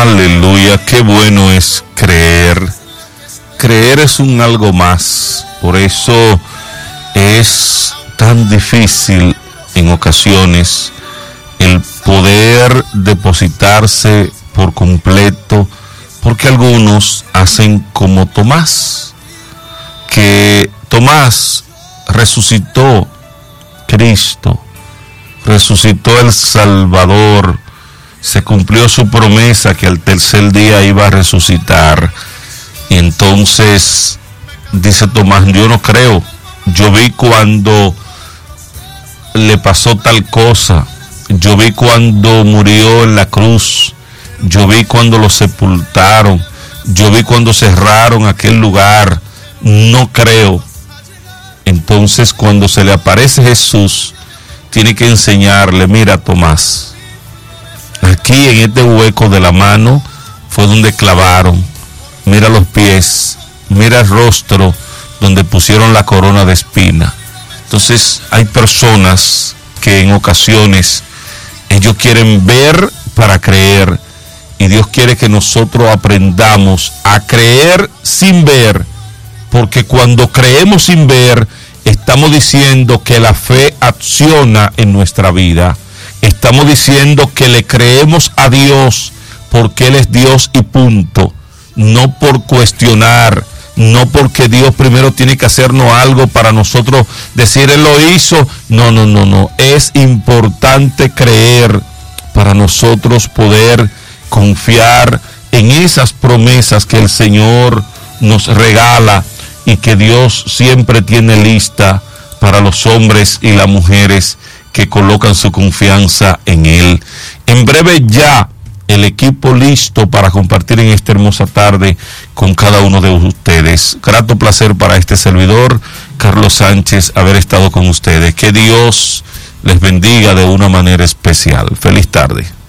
Aleluya, qué bueno es creer. Creer es un algo más. Por eso es tan difícil en ocasiones el poder depositarse por completo, porque algunos hacen como Tomás, que Tomás resucitó Cristo, resucitó el Salvador, se cumplió su promesa que al tercer día iba a resucitar. Y entonces dice Tomás, yo no creo, yo vi cuando le pasó tal cosa, yo vi cuando murió en la cruz, yo vi cuando lo sepultaron, yo vi cuando cerraron aquel lugar, no creo. Entonces cuando se le aparece Jesús, tiene que enseñarle, mira Tomás, aquí en este hueco de la mano fue donde clavaron, mira los pies, mira el rostro donde pusieron la corona de espina. Entonces hay personas que en ocasiones ellos quieren ver para creer, y Dios quiere que nosotros aprendamos a creer sin ver, porque cuando creemos sin ver, estamos diciendo que la fe acciona en nuestra vida. Estamos diciendo que le creemos a Dios porque Él es Dios y punto. No por cuestionar, no porque Dios primero tiene que hacernos algo para nosotros decir Él lo hizo. No. Es importante creer para nosotros poder confiar en esas promesas que el Señor nos regala y que Dios siempre tiene lista para los hombres y las mujeres que colocan su confianza en Él. En breve ya el equipo listo para compartir en esta hermosa tarde con cada uno de ustedes. Grato placer para este servidor, Carlos Sánchez, haber estado con ustedes. Que Dios les bendiga de una manera especial. Feliz tarde.